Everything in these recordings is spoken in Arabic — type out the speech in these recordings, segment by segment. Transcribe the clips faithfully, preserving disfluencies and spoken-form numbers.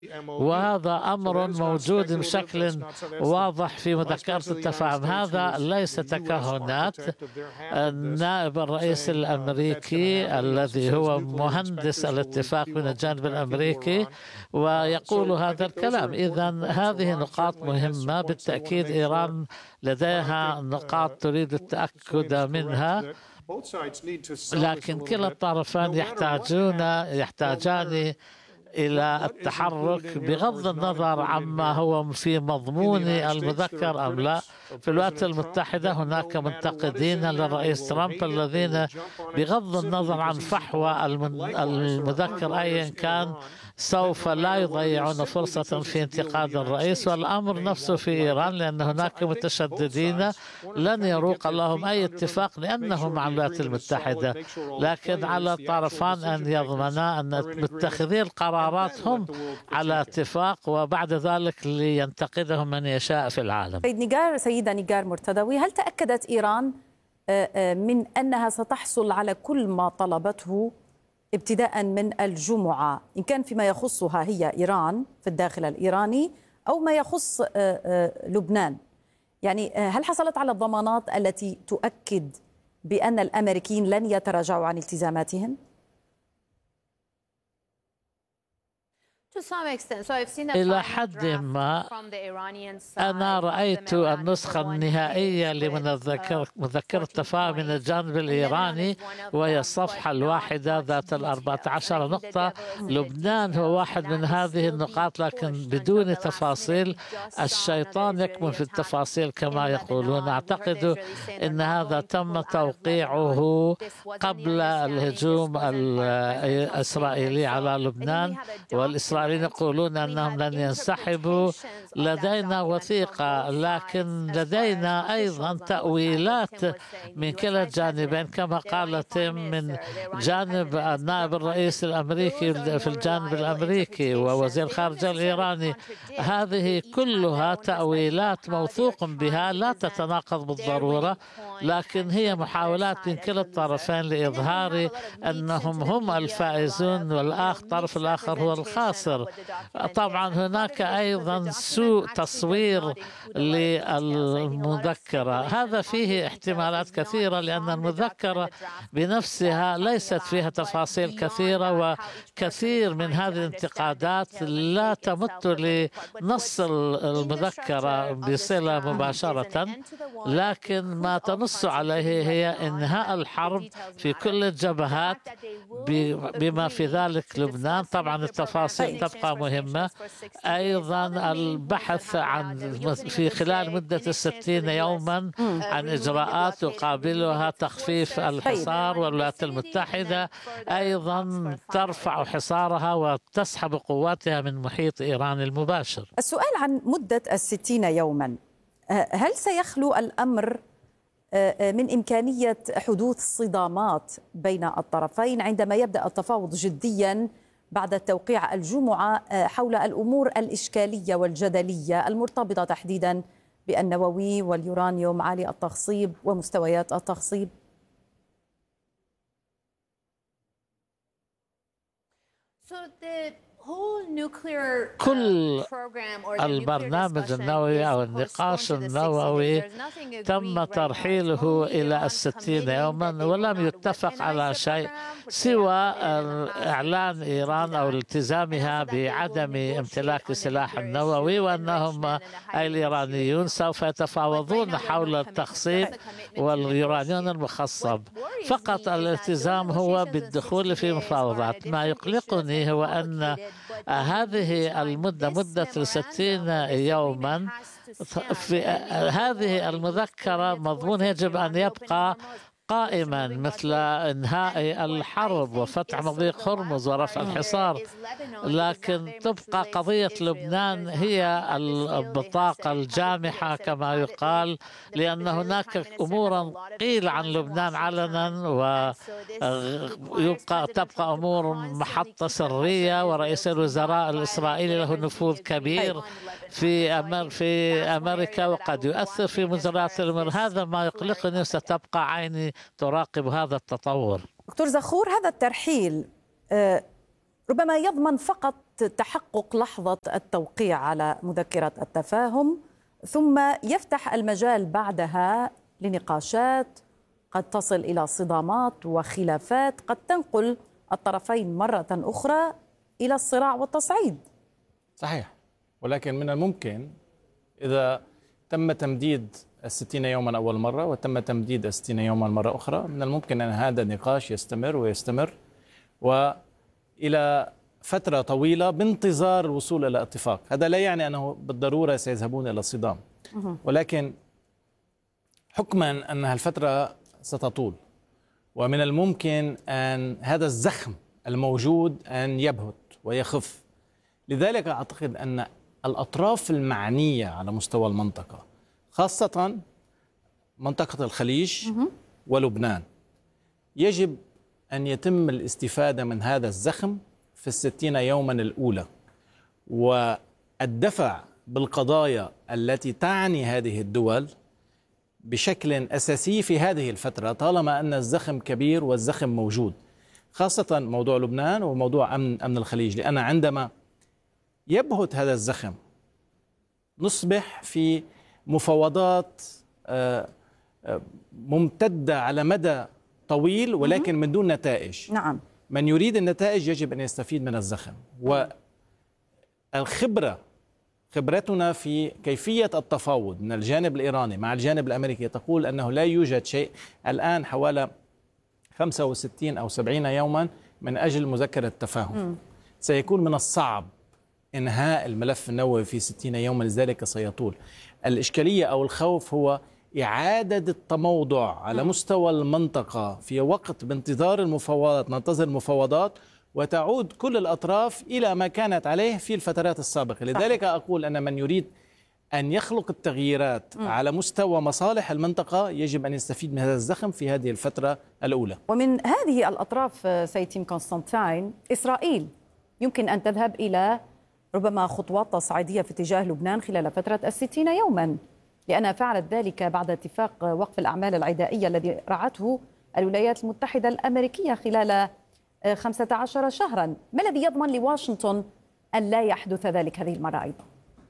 وهذا أمر موجود بشكل واضح في مذكرة التفاهم. هذا ليس تكهنات. النائب الرئيس الأمريكي الذي هو مهندس الاتفاق من الجانب الأمريكي ويقول هذا الكلام. إذن هذه نقاط مهمة بالتأكيد. إيران لديها نقاط تريد التأكد منها، لكن كلا الطرفان يحتاجون يحتاجان إلى التحرك بغض النظر عما هو في مضمون المذكر أم لا. في الولايات المتحدة هناك منتقدين للرئيس ترامب الذين بغض النظر عن فحوى المذكر أيا كان سوف لا يضيعون فرصة في انتقاد الرئيس. والأمر نفسه في إيران، لأن هناك متشددين لن يروق لهم أي اتفاق لأنهم مع الولايات المتحدة، لكن على الطرفان أن يضمنا أن متخذي القرارات هم على اتفاق، وبعد ذلك لينتقدهم من يشاء في العالم. سيد نيجار، سيدة نيجار مرتضوي، هل تأكدت إيران من أنها ستحصل على كل ما طلبته ابتداء من الجمعة، إن كان فيما يخصها هي إيران في الداخل الإيراني أو ما يخص لبنان؟ يعني هل حصلت على الضمانات التي تؤكد بأن الأمريكيين لن يتراجعوا عن التزاماتهم؟ إلى حد ما أنا رأيت النسخة النهائية لمذكرة التفاهم من الجانب الإيراني، وهي الصفحة الواحدة ذات الأربعة عشر نقطة. لبنان هو واحد من هذه النقاط، لكن بدون تفاصيل. الشيطان يكمن في التفاصيل كما يقولون. أعتقد أن هذا تم توقيعه قبل الهجوم الإسرائيلي على لبنان، والإسرائيليين يقولون أنهم لن ينسحبوا. لدينا وثيقة، لكن لدينا أيضا تأويلات من كلا الجانبين كما قال تيم من جانب النائب الرئيس الأمريكي في الجانب الأمريكي ووزير الخارجية الإيراني. هذه كلها تأويلات موثوق بها لا تتناقض بالضرورة، لكن هي محاولات من كلا الطرفين لإظهار أنهم هم الفائزون والآخر الطرف الآخر هو الخاسر. طبعا هناك أيضا سوء تصوير للمذكرة. هذا فيه احتمالات كثيرة، لأن المذكرة بنفسها ليست فيها تفاصيل كثيرة، وكثير من هذه الانتقادات لا تمت لنص المذكرة بصلة مباشرة، لكن ما تنص عليه هي إنهاء الحرب في كل الجبهات بما في ذلك لبنان. طبعا التفاصيل تبقى مهمة. أيضا البحث عن في خلال مدة الستين يوما عن إجراءات يقابلها تخفيف الحصار، والولايات المتحدة أيضا ترفع حصارها وتسحب قواتها من محيط إيران المباشر. السؤال عن مدة الستين يوما، هل سيخلو الأمر من إمكانية حدوث صدامات بين الطرفين عندما يبدأ التفاوض جديا بعد التوقيع الجمعة حول الأمور الإشكالية والجدلية المرتبطة تحديدا بالنووي واليورانيوم عالي التخصيب ومستويات التخصيب؟ كل البرنامج النووي أو النقاش النووي تم ترحيله إلى الستين يوما، ولم يتفق على شيء سوى إعلان إيران أو التزامها بعدم امتلاك السلاح النووي، وأنهم أي الإيرانيون سوف يتفاوضون حول التخصيب واليورانيوم المخصب. فقط الالتزام هو بالدخول في مفاوضات. ما يقلقني هو أن هذه المدة مدة ستين يوما في هذه المذكرة مضمون يجب أن يبقى قائما، مثل إنهاء الحرب وفتح مضيق هرمز ورفع الحصار، لكن تبقى قضية لبنان هي البطاقة الجامحة كما يقال، لأن هناك أمورا قيل عن لبنان علنا ويبقى تبقى أمور محطة سرية، ورئيس الوزراء الإسرائيلي له نفوذ كبير في أمر في أمريكا وقد يؤثر في مجريات الأمور. هذا ما يقلقني، ستبقى عيني تراقب هذا التطور. دكتور زخور، هذا الترحيل ربما يضمن فقط تحقق لحظة التوقيع على مذكرة التفاهم، ثم يفتح المجال بعدها لنقاشات قد تصل إلى صدامات وخلافات قد تنقل الطرفين مرة أخرى إلى الصراع والتصعيد. صحيح، ولكن من الممكن إذا تم تمديد الستين يوما أول مرة وتم تمديد الستين يوما مرة أخرى، من الممكن أن هذا النقاش يستمر ويستمر وإلى فترة طويلة بانتظار الوصول إلى اتفاق. هذا لا يعني أنه بالضرورة سيذهبون إلى الصدام، ولكن حكما أن الفترة ستطول ومن الممكن أن هذا الزخم الموجود أن يبهت ويخف. لذلك أعتقد أن الأطراف المعنية على مستوى المنطقة، خاصة منطقة الخليج ولبنان، يجب أن يتم الاستفادة من هذا الزخم في الستين يوما الأولى والدفع بالقضايا التي تعني هذه الدول بشكل أساسي في هذه الفترة، طالما أن الزخم كبير والزخم موجود، خاصة موضوع لبنان وموضوع أمن, أمن الخليج. لأن عندما يبهت هذا الزخم نصبح في مفاوضات ممتدة على مدى طويل ولكن من دون نتائج. نعم. من يريد النتائج يجب أن يستفيد من الزخم، والخبرة خبرتنا في كيفية التفاوض من الجانب الإيراني مع الجانب الأمريكي تقول أنه لا يوجد شيء الآن حوالي خمسة وستين أو سبعين يوما من أجل مذكرة التفاهم. م. سيكون من الصعب إنهاء الملف النووي في ستين يوما، لذلك سيطول. الإشكالية أو الخوف هو إعادة التموضع على مستوى المنطقة في وقت بانتظار المفاوضات، ننتظر المفاوضات وتعود كل الأطراف إلى ما كانت عليه في الفترات السابقة. لذلك أقول أن من يريد أن يخلق التغييرات م. على مستوى مصالح المنطقة يجب أن يستفيد من هذا الزخم في هذه الفترة الأولى. ومن هذه الأطراف سيد تيم كونستانتين، إسرائيل يمكن أن تذهب إلى ربما خطوات تصعيدية في اتجاه لبنان خلال فترة الستين يوما، لأنها فعلت ذلك بعد اتفاق وقف الأعمال العدائية الذي رعته الولايات المتحدة الأمريكية خلال خمسة عشر شهرا. ما الذي يضمن لواشنطن أن لا يحدث ذلك هذه المرة أيضا؟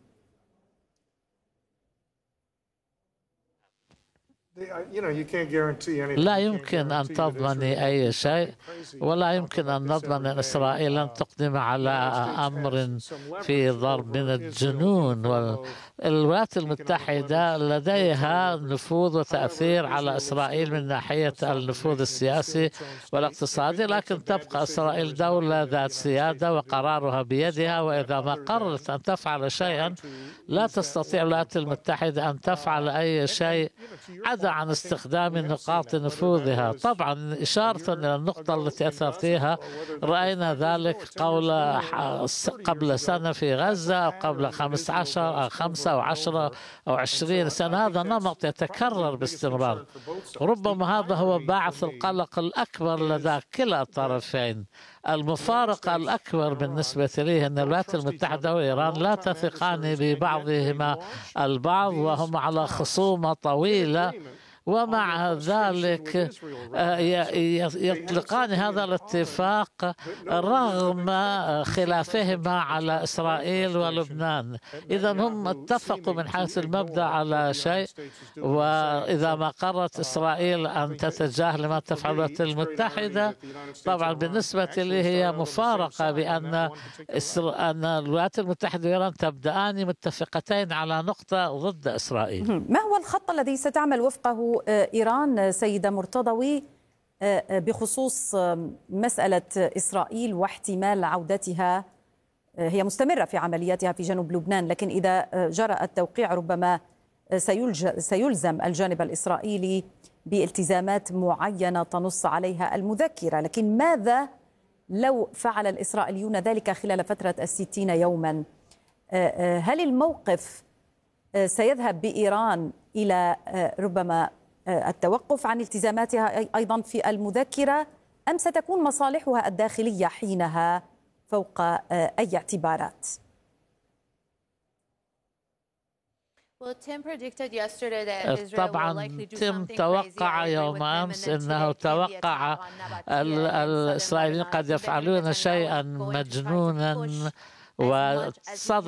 لا يمكن أن تضمني أي شيء، ولا يمكن أن نضمن أن إسرائيل لن تقدم على أمر في ضرب من الجنون. والولايات المتحدة لديها نفوذ وتأثير على إسرائيل من ناحية النفوذ السياسي والاقتصادي، لكن تبقى إسرائيل دولة ذات سيادة وقرارها بيدها، وإذا ما قررت أن تفعل شيئا لا تستطيع الولايات المتحدة أن تفعل أي شيء عدا عن استخدام نقاط نفوذها. طبعا إشارة إلى النقطة التي أثرتيها، رأينا ذلك قول قبل سنة في غزة أو قبل خمسة عشر أو خمسة أو عشرة أو عشرين سنة. هذا نمط يتكرر باستمرار. ربما هذا هو باعث القلق الأكبر لدى كلا الطرفين. المفارقة الأكبر بالنسبة لي أن الولايات المتحدة وإيران لا تثقان ببعضهما البعض، وهم على خصومة طويلة، ومع ذلك يطلقان هذا الاتفاق رغم خلافهما على إسرائيل ولبنان. إذا هم اتفقوا من حيث المبدأ على شيء، وإذا ما قررت إسرائيل أن تتجاهل ما تفعل الولايات المتحدة، طبعا بالنسبة لي هي مفارقة بأن أن الولايات المتحدة وإيران تبدأان متفقتين على نقطة ضد إسرائيل. ما هو الخط الذي ستعمل وفقه إيران سيدة مرتضوي بخصوص مسألة إسرائيل واحتمال عودتها؟ هي مستمرة في عملياتها في جنوب لبنان، لكن إذا جرى التوقيع ربما سيلزم الجانب الإسرائيلي بالتزامات معينة تنص عليها المذكرة. لكن ماذا لو فعل الإسرائيليون ذلك خلال فترة الستين يوما؟ هل الموقف سيذهب بإيران إلى ربما التوقف عن التزاماتها أيضا في المذكرة، أم ستكون مصالحها الداخلية حينها فوق أي اعتبارات؟ طبعا تم توقع يوم أمس أنه توقع الإسرائيليين قد يفعلون شيئا مجنونا وصدر